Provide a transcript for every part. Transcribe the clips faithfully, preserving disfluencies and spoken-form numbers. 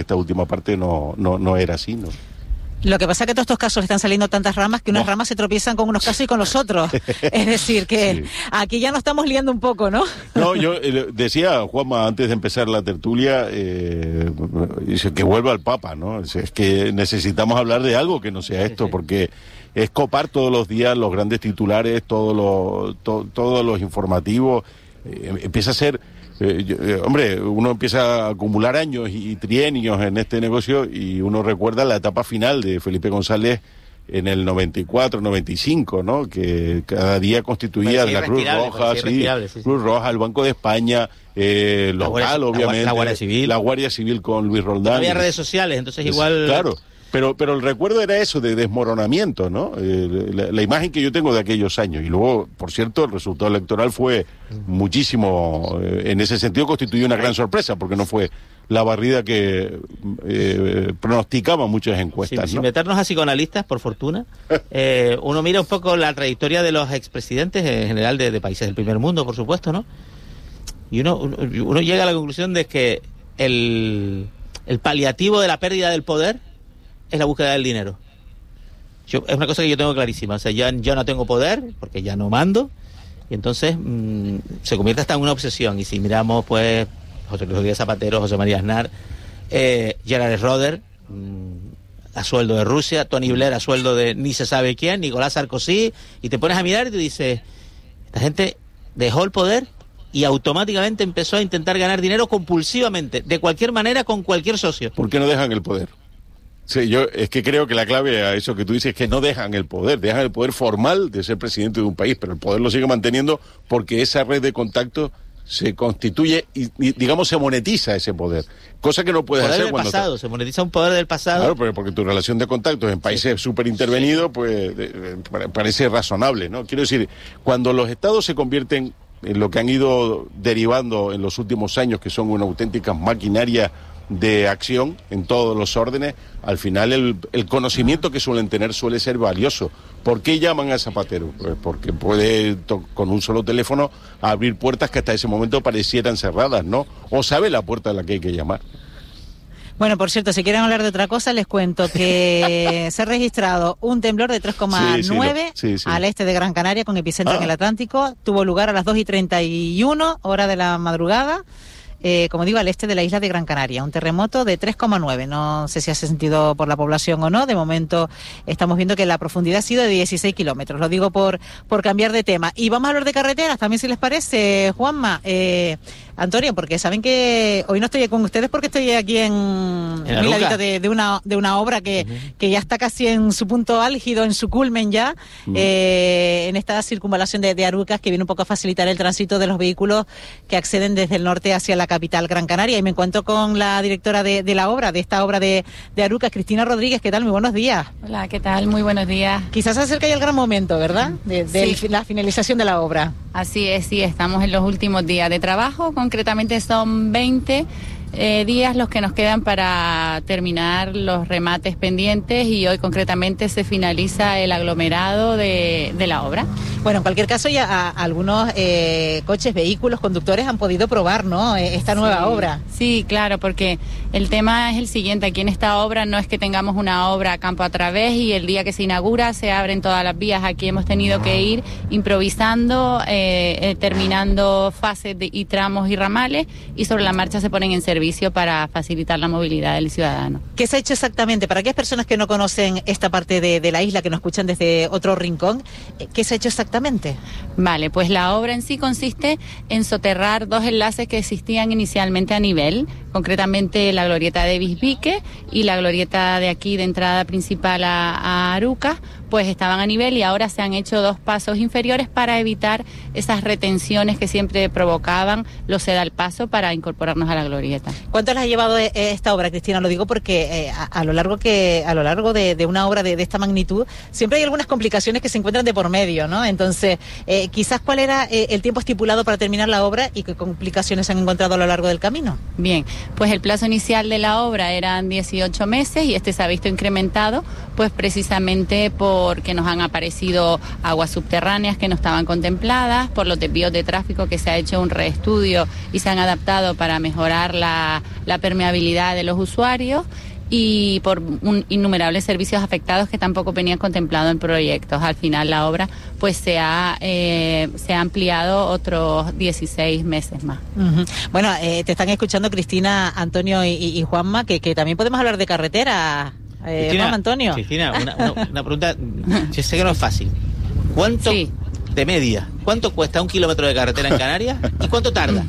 esta última parte no, no, no era así, ¿no? Lo que pasa es que todos estos casos están saliendo tantas ramas que unas no. ramas se tropiezan con unos casos y con los otros. Es decir, que sí. Aquí ya nos estamos liando un poco, ¿no? No, yo eh, decía, Juanma, antes de empezar la tertulia, eh, dice que vuelva el Papa, ¿no? Es, es que necesitamos hablar de algo que no sea esto, porque es copar todos los días los grandes titulares, todos los, to, todos los informativos. Eh, empieza a ser... Eh, yo, eh, hombre, uno empieza a acumular años y, y trienios en este negocio y uno recuerda la etapa final de Felipe González en el noventa y cuatro, noventa y cinco, ¿no? Que cada día constituía la Cruz Roja, sí, sí, sí. Cruz Roja, el Banco de España, eh, local, la Guardia, obviamente. La Guardia Civil. La Guardia Civil con Luis Roldán. No había redes sociales, entonces es, igual... Claro. Pero, pero el recuerdo era eso, de desmoronamiento, ¿no? Eh, la, la imagen que yo tengo de aquellos años. Y luego, por cierto, el resultado electoral fue muchísimo, eh, en ese sentido constituyó una gran sorpresa, porque no fue la barrida que eh, pronosticaban muchas encuestas, sin, ¿no? Sin meternos a psicoanalistas, por fortuna, eh, uno mira un poco la trayectoria de los expresidentes, en general de, de países del primer mundo, por supuesto, ¿no? Y uno, uno, uno llega a la conclusión de que el, el paliativo de la pérdida del poder es la búsqueda del dinero. Yo, es una cosa que yo tengo clarísima. O sea, yo, yo no tengo poder, porque ya no mando, y entonces mmm, se convierte hasta en una obsesión. Y si miramos, pues, José Luis Rodríguez Zapatero, José María Aznar, eh, Gerard Schroeder, mmm, a sueldo de Rusia, Tony Blair a sueldo de ni se sabe quién, Nicolás Sarkozy, y te pones a mirar y te dices, esta gente dejó el poder y automáticamente empezó a intentar ganar dinero compulsivamente, de cualquier manera, con cualquier socio. ¿Por qué no dejan el poder? Sí, yo es que creo que la clave a eso que tú dices es que no dejan el poder, dejan el poder formal de ser presidente de un país, pero el poder lo sigue manteniendo porque esa red de contacto se constituye y, y digamos, se monetiza ese poder, cosa que no puedes poder hacer del cuando... pasado, te... se monetiza un poder del pasado. Claro, pero porque tu relación de contactos en países súper sí. intervenidos, sí. pues de, de, parece razonable, ¿no? Quiero decir, cuando los estados se convierten en lo que han ido derivando en los últimos años, que son una auténtica maquinaria de acción en todos los órdenes, al final el, el conocimiento que suelen tener suele ser valioso. ¿Por qué llaman a Zapatero? Pues porque puede, to- con un solo teléfono, abrir puertas que hasta ese momento parecieran cerradas, ¿no? O sabe la puerta a la que hay que llamar. Bueno, por cierto, si quieren hablar de otra cosa, les cuento que se ha registrado un temblor de tres coma nueve sí, sí, sí, sí. al este de Gran Canaria, con epicentro ah. en el Atlántico. Tuvo lugar a las dos y treinta y uno, hora de la madrugada. Eh, como digo, al este de la isla de Gran Canaria, un terremoto de tres coma nueve. No sé si ha sentido por la población o no. De momento estamos viendo que la profundidad ha sido de dieciséis kilómetros. Lo digo por por cambiar de tema. Y vamos a hablar de carreteras también, si les parece, Juanma. Eh, Antonio, porque saben que hoy no estoy con ustedes porque estoy aquí en, en un ladito de, de, una, de una obra que, uh-huh. que ya está casi en su punto álgido, en su culmen ya, uh-huh. eh, en esta circunvalación de, de Arucas, que viene un poco a facilitar el tránsito de los vehículos que acceden desde el norte hacia la capital Gran Canaria. Y me encuentro con la directora de, de la obra, de esta obra de, de Arucas, Cristina Rodríguez. ¿Qué tal? Muy buenos días. Hola, ¿qué tal? Muy buenos días. Quizás se acerca ya el gran momento, ¿verdad? De, de sí. la finalización de la obra. Así es, sí, estamos en los últimos días de trabajo. Concretamente son veinte eh, días los que nos quedan para terminar los remates pendientes, y hoy concretamente se finaliza el aglomerado de, de la obra. Bueno, en cualquier caso ya a, a algunos eh, coches, vehículos, conductores han podido probar, ¿no?, esta nueva sí, obra. Sí, claro, porque el tema es el siguiente. Aquí en esta obra no es que tengamos una obra a campo a través y el día que se inaugura se abren todas las vías. Aquí hemos tenido que ir improvisando, eh, eh, terminando fases de, y tramos y ramales, y sobre la marcha se ponen en servicio para facilitar la movilidad del ciudadano. ¿Qué se ha hecho exactamente? Para aquellas personas que no conocen esta parte de, de la isla, que nos escuchan desde otro rincón, ¿qué se ha hecho exactamente? Vale, pues la obra en sí consiste en soterrar dos enlaces que existían inicialmente a nivel, concretamente la glorieta de Bisbique y la glorieta de aquí de entrada principal a, a Arucas, pues estaban a nivel, y ahora se han hecho dos pasos inferiores para evitar esas retenciones que siempre provocaban los ceda al paso para incorporarnos a la glorieta. ¿Cuánto les ha llevado esta obra, Cristina? Lo digo porque eh, a, a lo largo que a lo largo de, de una obra de, de esta magnitud siempre hay algunas complicaciones que se encuentran de por medio, ¿no? Entonces, eh, quizás cuál era eh, el tiempo estipulado para terminar la obra y qué complicaciones se han encontrado a lo largo del camino. Bien, Pues el plazo inicial de la obra eran dieciocho meses y este se ha visto incrementado, pues precisamente porque nos han aparecido aguas subterráneas que no estaban contempladas, por los desvíos de tráfico que se ha hecho un reestudio y se han adaptado para mejorar la, la permeabilidad de los usuarios, y por un, innumerables servicios afectados que tampoco venían contemplados en proyectos. Al final la obra pues se ha eh, se ha ampliado otros dieciséis meses más. Uh-huh. Bueno, eh, te están escuchando Cristina, Antonio y, y Juanma, que, que también podemos hablar de carretera. Eh, Cristina, Juanma, Antonio. Cristina, una, una, una pregunta, yo sé que no es fácil. ¿Cuánto... Sí. De media, ¿cuánto cuesta un kilómetro de carretera en Canarias y cuánto tarda?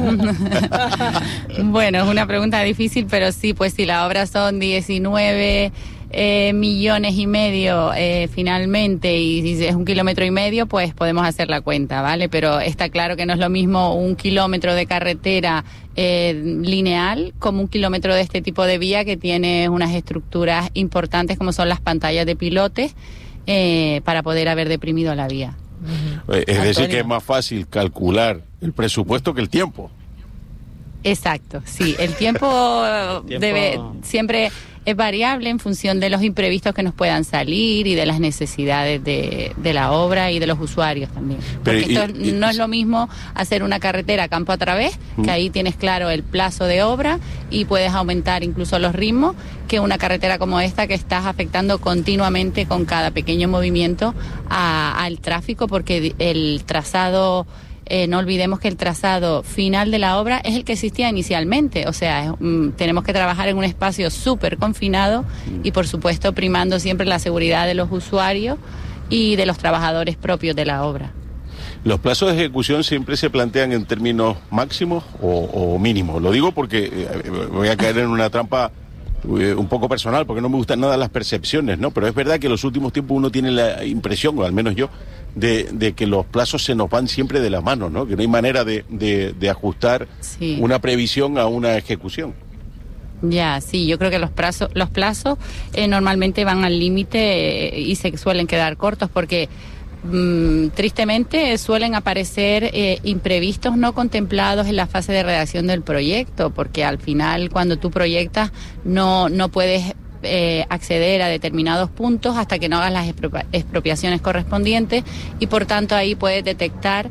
Bueno, es una pregunta difícil, pero sí, pues si la obra son diecinueve eh, millones y medio eh, finalmente, y si es un kilómetro y medio, pues podemos hacer la cuenta, ¿vale? Pero está claro que no es lo mismo un kilómetro de carretera eh, lineal como un kilómetro de este tipo de vía que tiene unas estructuras importantes como son las pantallas de pilotes eh, para poder haber deprimido la vía. Uh-huh. Es Antonio. Decir que es más fácil calcular el presupuesto que el tiempo. Exacto, sí, el tiempo, el tiempo... debe siempre es variable en función de los imprevistos que nos puedan salir y de las necesidades de, de la obra y de los usuarios también. Pero, Porque y, esto y, no y, es lo mismo hacer una carretera campo a través, que ahí tienes claro el plazo de obra y puedes aumentar incluso los ritmos, que una carretera como esta que estás afectando continuamente con cada pequeño movimiento a, al tráfico, porque el trazado... Eh, no olvidemos que el trazado final de la obra es el que existía inicialmente, o sea, es, mm, tenemos que trabajar en un espacio súper confinado y por supuesto primando siempre la seguridad de los usuarios y de los trabajadores propios de la obra. ¿Los plazos de ejecución siempre se plantean en términos máximos o, o mínimos? Lo digo porque eh, voy a caer en una trampa eh, un poco personal, porque no me gustan nada las percepciones, ¿no? Pero es verdad que en los últimos tiempos uno tiene la impresión, o al menos yo, De, de que los plazos se nos van siempre de las manos, ¿no? Que no hay manera de, de, de ajustar sí. una previsión a una ejecución. Ya, sí, yo creo que los plazos, los plazos eh, normalmente van al límite eh, y se suelen quedar cortos porque mmm, tristemente suelen aparecer eh, imprevistos no contemplados en la fase de redacción del proyecto, porque al final cuando tú proyectas no, no puedes Eh, acceder a determinados puntos hasta que no hagas las expropia- expropiaciones correspondientes y por tanto ahí puedes detectar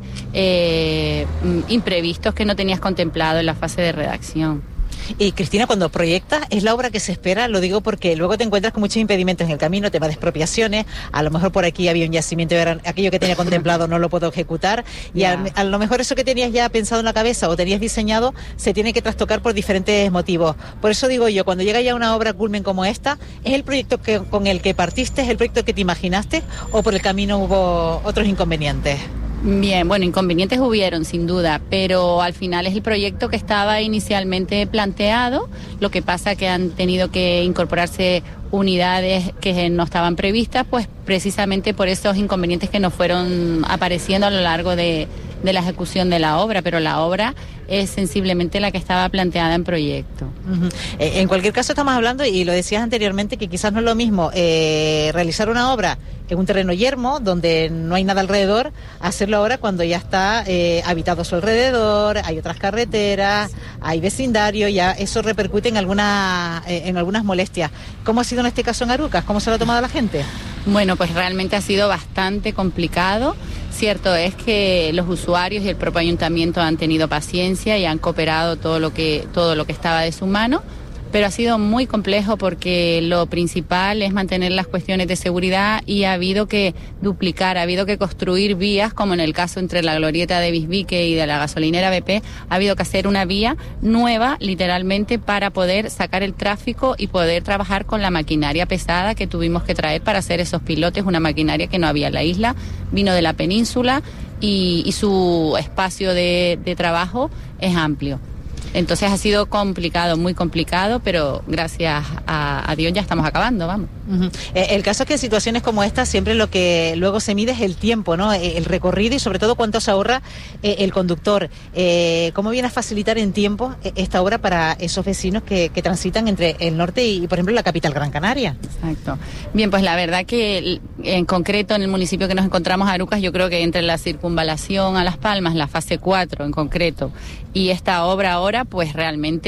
eh, imprevistos que no tenías contemplado en la fase de redacción. Y Cristina, cuando proyectas, ¿es la obra que se espera? Lo digo porque luego te encuentras con muchos impedimentos en el camino, tema de expropiaciones, a lo mejor por aquí había un yacimiento, aquello que tenía contemplado no lo puedo ejecutar, y yeah. a, a lo mejor eso que tenías ya pensado en la cabeza o tenías diseñado se tiene que trastocar por diferentes motivos. Por eso digo yo, cuando llega ya una obra culmen como esta, ¿es el proyecto que, con el que partiste, es el proyecto que te imaginaste o por el camino hubo otros inconvenientes? Bien, bueno, inconvenientes hubieron sin duda, pero al final es el proyecto que estaba inicialmente planteado, lo que pasa que han tenido que incorporarse unidades que no estaban previstas, pues precisamente por esos inconvenientes que nos fueron apareciendo a lo largo de, de la ejecución de la obra, pero la obra es sensiblemente la que estaba planteada en proyecto. Uh-huh. Eh, en cualquier caso estamos hablando, y lo decías anteriormente, que quizás no es lo mismo eh, realizar una obra en un terreno yermo, donde no hay nada alrededor, hacerlo ahora cuando ya está eh, habitado a su alrededor, hay otras carreteras, hay vecindario, ya eso repercute en, alguna, eh, en algunas molestias. ¿Cómo ha sido en este caso en Arucas? ¿Cómo se lo ha tomado la gente? Bueno, pues realmente ha sido bastante complicado. Cierto es que los usuarios y el propio ayuntamiento han tenido paciencia y han cooperado todo lo que, todo lo que estaba de su mano, pero ha sido muy complejo porque lo principal es mantener las cuestiones de seguridad y ha habido que duplicar, ha habido que construir vías, como en el caso entre la glorieta de Bisbique y de la gasolinera B P, ha habido que hacer una vía nueva, literalmente, para poder sacar el tráfico y poder trabajar con la maquinaria pesada que tuvimos que traer para hacer esos pilotes, una maquinaria que no había en la isla, vino de la península y, y su espacio de, de trabajo es amplio. Entonces ha sido complicado, muy complicado, pero gracias a, a Dios ya estamos acabando, vamos. Uh-huh. Eh, el caso es que en situaciones como esta siempre lo que luego se mide es el tiempo, ¿no? El recorrido y sobre todo cuánto se ahorra eh, el conductor. Eh, ¿Cómo viene a facilitar en tiempo esta obra para esos vecinos que, que transitan entre el norte y, por ejemplo, la capital Gran Canaria? Exacto. Bien, pues la verdad que en concreto en el municipio que nos encontramos, Arucas, yo creo que entre la circunvalación a Las Palmas, la fase cuatro en concreto, y esta obra ahora, pues realmente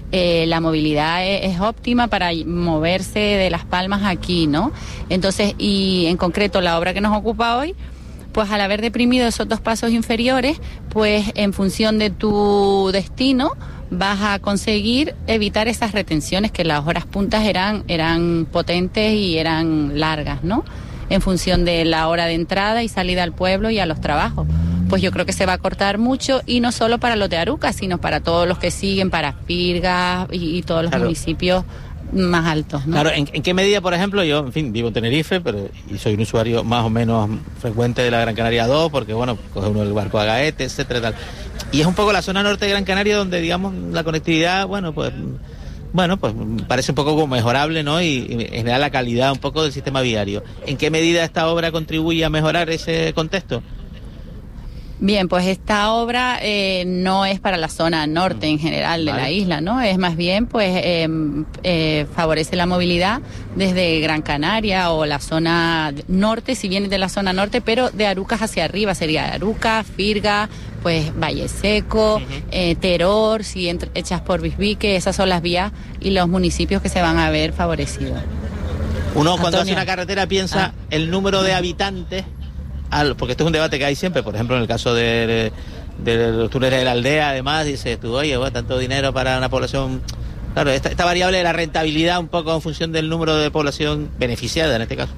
eh, la movilidad es, es óptima para moverse de Las Palmas aquí, ¿no? Entonces, y en concreto la obra que nos ocupa hoy, pues al haber deprimido esos dos pasos inferiores, pues en función de tu destino vas a conseguir evitar esas retenciones, que las horas puntas eran, eran potentes y eran largas, ¿no? En función de la hora de entrada y salida al pueblo y a los trabajos. Pues yo creo que se va a cortar mucho, y no solo para los de Arucas, sino para todos los que siguen, para Firgas y, y todos los claro. municipios más altos, ¿no? Claro, ¿en, ¿en qué medida, por ejemplo, yo, en fin, vivo en Tenerife, pero y soy un usuario más o menos frecuente de la Gran Canaria dos, porque, bueno, coge uno el barco a Gaete, etcétera, tal. Y es un poco la zona norte de Gran Canaria donde, digamos, la conectividad, bueno, pues... Bueno, pues parece un poco como mejorable, ¿no? Y, y en general la calidad un poco del sistema viario. ¿En qué medida esta obra contribuye a mejorar ese contexto? Bien, pues esta obra eh, no es para la zona norte en general de vale. la isla, ¿no? Es más bien, pues, eh, eh, favorece la movilidad desde Gran Canaria o la zona norte, si vienes de la zona norte, pero de Arucas hacia arriba, sería Arucas, Firga, pues Valle Seco, uh-huh. eh, Teror, si ent- echas por Bisbique, esas son las vías y los municipios que se van a ver favorecidos. Uno cuando Antonio. hace una carretera piensa ah. el número de habitantes, al, porque esto es un debate que hay siempre, por ejemplo en el caso de, de, de los túneles de la aldea, además dices tú, oye, bueno, tanto dinero para una población. Claro, esta, esta variable de la rentabilidad un poco en función del número de población beneficiada en este caso.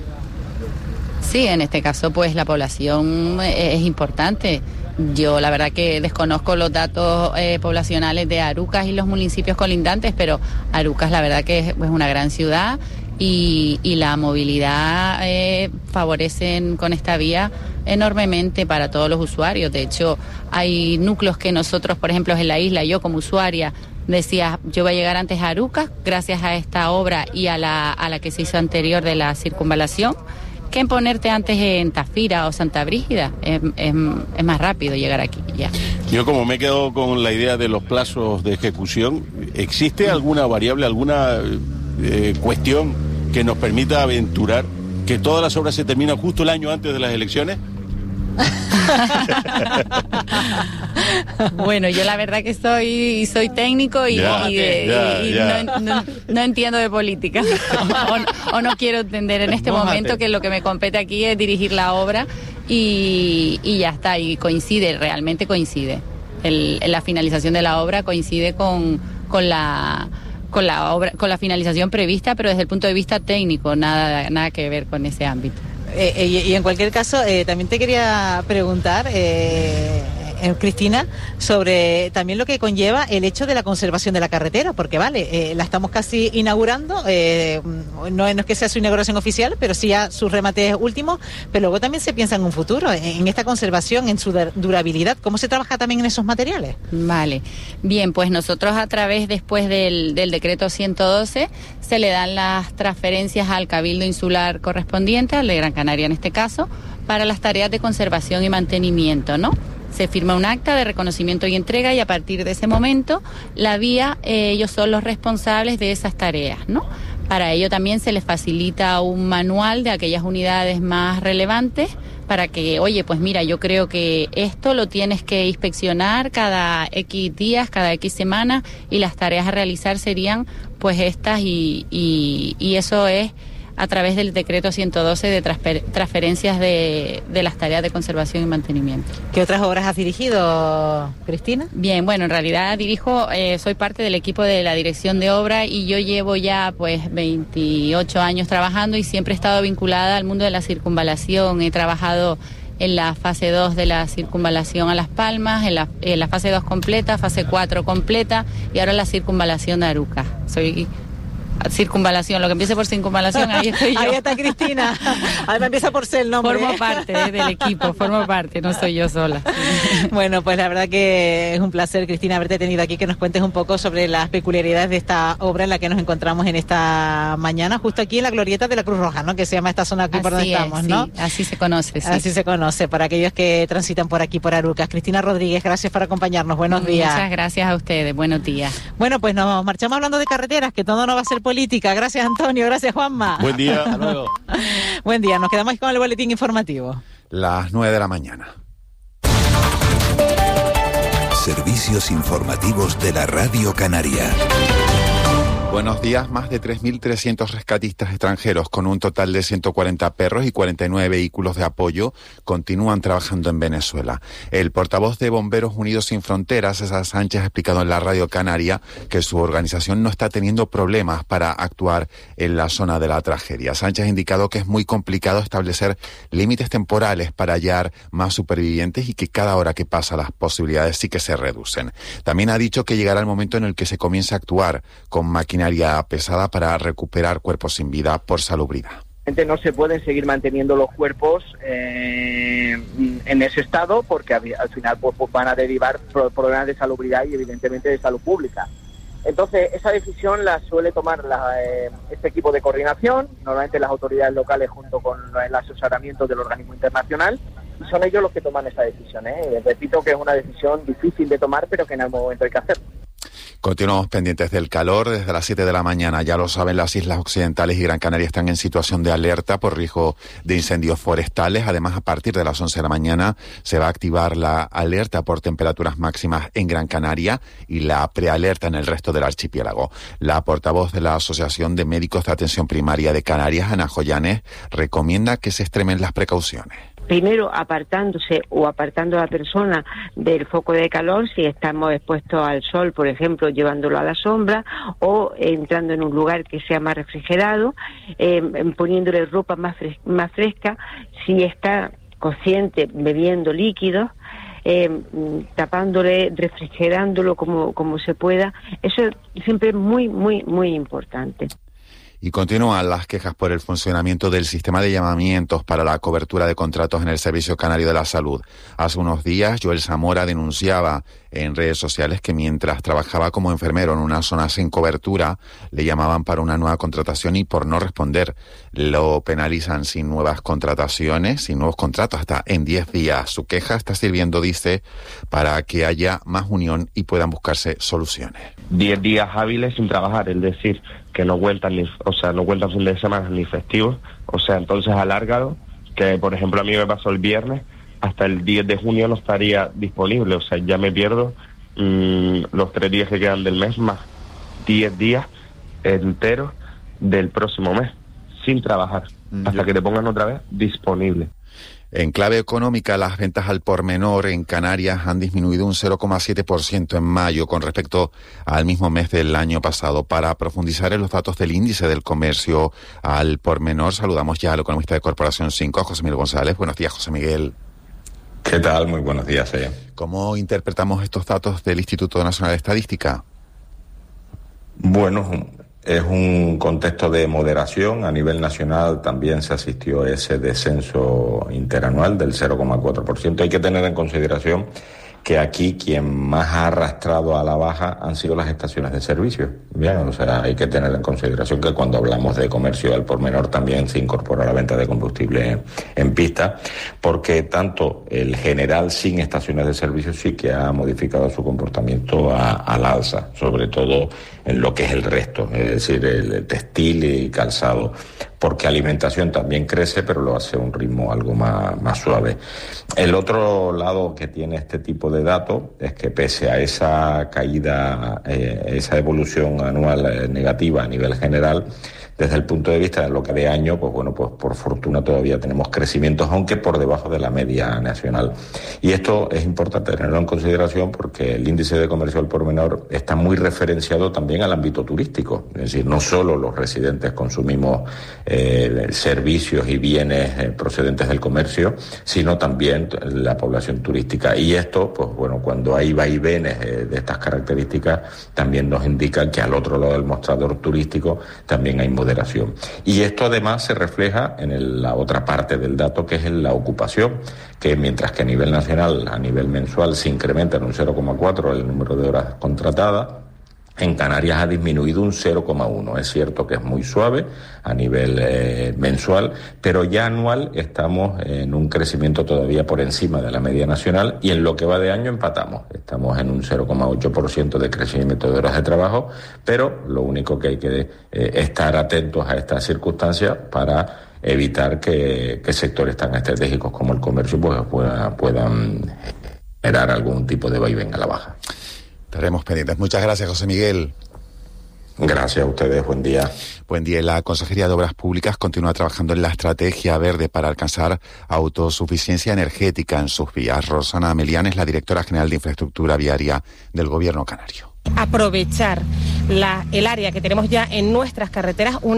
Sí, en este caso pues la población es importante. Yo la verdad que desconozco los datos eh, poblacionales de Arucas y los municipios colindantes, pero Arucas la verdad que es, es una gran ciudad y, y la movilidad eh, favorecen con esta vía enormemente para todos los usuarios. De hecho, hay núcleos que nosotros, por ejemplo, en la isla, yo como usuaria, decía, yo voy a llegar antes a Arucas gracias a esta obra y a la, a la que se hizo anterior de la circunvalación, que en ponerte antes en Tafira o Santa Brígida. Es, es, es más rápido llegar aquí, ya. Yo como me quedo con la idea de los plazos de ejecución, ¿existe alguna variable, alguna eh, cuestión que nos permita aventurar que todas las obras se terminan justo el año antes de las elecciones? Bueno, yo la verdad que soy soy técnico y, ya, y, de, ya, y ya. No, no, no entiendo de política o, o no quiero entender en este Mójate. momento, que lo que me compete aquí es dirigir la obra y, y ya está, y coincide, realmente coincide. El, la finalización de la obra coincide con, con la con la obra, con la finalización prevista, pero desde el punto de vista técnico, nada, nada que ver con ese ámbito. Eh, eh, y, y en cualquier caso, eh, también te quería preguntar, eh, eh, Cristina, sobre también lo que conlleva el hecho de la conservación de la carretera, porque vale, eh, la estamos casi inaugurando, eh, no, no es que sea su inauguración oficial, pero sí ya sus remates últimos, pero luego también se piensa en un futuro, en esta conservación, en su durabilidad. ¿Cómo se trabaja también en esos materiales? Vale, bien, pues nosotros a través, después del, del decreto ciento doce, se le dan las transferencias al Cabildo Insular correspondiente, al de Gran Canaria en este caso, para las tareas de conservación y mantenimiento, ¿no? Se firma un acta de reconocimiento y entrega y a partir de ese momento la vía, eh, ellos son los responsables de esas tareas, ¿no? Para ello también se les facilita un manual de aquellas unidades más relevantes para que, oye, pues mira, yo creo que esto lo tienes que inspeccionar cada X días, cada X semanas, y las tareas a realizar serían pues estas y, y, y eso es a través del decreto ciento doce de transfer, transferencias de, de las tareas de conservación y mantenimiento. ¿Qué otras obras has dirigido, Cristina? Bien, bueno, en realidad dirijo, eh, soy parte del equipo de la dirección de obra y yo llevo ya pues veintiocho años trabajando y siempre he estado vinculada al mundo de la circunvalación. He trabajado en la fase dos de la circunvalación a Las Palmas, en la, en la fase dos completa, fase cuatro completa y ahora la circunvalación de Arucas. Soy circunvalación, lo que empiece por circunvalación, ahí estoy yo. Ahí está Cristina. Además empieza por ser el nombre. Formo parte eh, del equipo, formo parte, no soy yo sola. Bueno, pues la verdad que es un placer, Cristina, haberte tenido aquí, que nos cuentes un poco sobre las peculiaridades de esta obra en la que nos encontramos en esta mañana, justo aquí en la glorieta de la Cruz Roja, ¿no? Que se llama esta zona aquí así por donde es, estamos, ¿no? Sí, así se conoce, sí. Así se conoce, para aquellos que transitan por aquí, por Arucas. Cristina Rodríguez, gracias por acompañarnos, buenos días. Muchas gracias a ustedes, buenos días. Bueno, pues nos marchamos hablando de carreteras, que todo no va a ser política. Gracias, Antonio. Gracias, Juanma. Buen día. Hasta luego. Buen día. Nos quedamos con el boletín informativo. Las nueve de la mañana. servicios informativos de la Radio Canaria. Buenos días. Más de tres mil trescientos rescatistas extranjeros con un total de ciento cuarenta perros y cuarenta y nueve vehículos de apoyo continúan trabajando en Venezuela. El portavoz de Bomberos Unidos Sin Fronteras, César Sánchez, ha explicado en la Radio Canaria que su organización no está teniendo problemas para actuar en la zona de la tragedia. Sánchez ha indicado que es muy complicado establecer límites temporales para hallar más supervivientes y que cada hora que pasa las posibilidades sí que se reducen. También ha dicho que llegará el momento en el que se comience a actuar con maquinaria pesada para recuperar cuerpos sin vida por salubridad. No se pueden seguir manteniendo los cuerpos eh, en ese estado porque al final pues, pues van a derivar problemas de salubridad y evidentemente de salud pública. Entonces esa decisión la suele tomar la, eh, este equipo de coordinación, normalmente las autoridades locales junto con el asesoramiento del organismo internacional, y son ellos los que toman esa decisión. ¿eh? Repito que es una decisión difícil de tomar, pero que en algún momento hay que hacerlo. Continuamos pendientes del calor. Desde las siete de la mañana, ya lo saben, las islas occidentales y Gran Canaria están en situación de alerta por riesgo de incendios forestales. Además, a partir de las once de la mañana se va a activar la alerta por temperaturas máximas en Gran Canaria y la prealerta en el resto del archipiélago. La portavoz de la Asociación de Médicos de Atención Primaria de Canarias, Ana Joyanes, recomienda que se extremen las precauciones. Primero, apartándose o apartando a la persona del foco de calor, si estamos expuestos al sol, por ejemplo, llevándolo a la sombra, o entrando en un lugar que sea más refrigerado, eh, poniéndole ropa más, fres- más fresca, si está consciente bebiendo líquidos, eh, tapándole, refrigerándolo como, como se pueda. Eso siempre es muy, muy, muy importante. Y continúan las quejas por el funcionamiento del sistema de llamamientos para la cobertura de contratos en el Servicio Canario de la Salud. Hace unos días, Joel Zamora denunciaba en redes sociales que mientras trabajaba como enfermero en una zona sin cobertura, le llamaban para una nueva contratación y por no responder lo penalizan sin nuevas contrataciones, sin nuevos contratos, hasta en diez días. Su queja está sirviendo, dice, para que haya más unión y puedan buscarse soluciones. diez días hábiles sin trabajar, es decir, que no cuentan ni, o sea, no cuentan fin de semana ni festivos, o sea, entonces alárgalo, que por ejemplo a mí me pasó el viernes, hasta el diez de junio no estaría disponible, o sea, ya me pierdo mmm, los tres días que quedan del mes más diez días enteros del próximo mes, sin trabajar, mm, hasta yo... que te pongan otra vez disponible. En clave económica, las ventas al por menor en Canarias han disminuido un cero coma siete por ciento en mayo con respecto al mismo mes del año pasado. Para profundizar en los datos del índice del comercio al por menor, saludamos ya al economista de Corporación cinco, José Miguel González. Buenos días, José Miguel. ¿Qué tal? Muy buenos días. Eh. ¿Cómo interpretamos estos datos del Instituto Nacional de Estadística? Bueno, es un contexto de moderación. A nivel nacional también se asistió a ese descenso interanual del cero coma cuatro por ciento. Hay que tener en consideración que aquí quien más ha arrastrado a la baja han sido las estaciones de servicio. Bien, o sea, hay que tener en consideración que cuando hablamos de comercio al por menor también se incorpora la venta de combustible en pista, porque tanto el general sin estaciones de servicio sí que ha modificado su comportamiento a, al alza, sobre todo en lo que es el resto, es decir, el textil y calzado, porque alimentación también crece, pero lo hace a un ritmo algo más, más suave. El otro lado que tiene este tipo de datos es que pese a esa caída, eh, esa evolución anual eh, negativa a nivel general, desde el punto de vista de lo que de año, pues bueno, pues por fortuna todavía tenemos crecimientos, aunque por debajo de la media nacional. Y esto es importante tenerlo en consideración porque el índice de comercio al por menor está muy referenciado también al ámbito turístico. Es decir, no solo los residentes consumimos eh, servicios y bienes eh, procedentes del comercio, sino también la población turística. Y esto, pues bueno, cuando hay vaivenes eh, de estas características, también nos indica que al otro lado del mostrador turístico también hay moderación. Y esto además se refleja en el, la otra parte del dato, que es en la ocupación, que mientras que a nivel nacional, a nivel mensual, se incrementa en un cero coma cuatro el número de horas contratadas, en Canarias ha disminuido un cero coma uno. Es cierto que es muy suave a nivel eh, mensual, pero ya anual estamos en un crecimiento todavía por encima de la media nacional y en lo que va de año empatamos. Estamos en un cero coma ocho por ciento de crecimiento de horas de trabajo, pero lo único que hay que eh, estar atentos a estas circunstancias para evitar que, que sectores tan estratégicos como el comercio pues, puedan, puedan generar algún tipo de vaivén a la baja. Estaremos pendientes. Muchas gracias, José Miguel. Gracias a ustedes, buen día. Buen día. La Consejería de Obras Públicas continúa trabajando en la estrategia verde para alcanzar autosuficiencia energética en sus vías. Rosana Melián es la directora general de Infraestructura Viaria del Gobierno canario. Aprovechar la, el área que tenemos ya en nuestras carreteras, una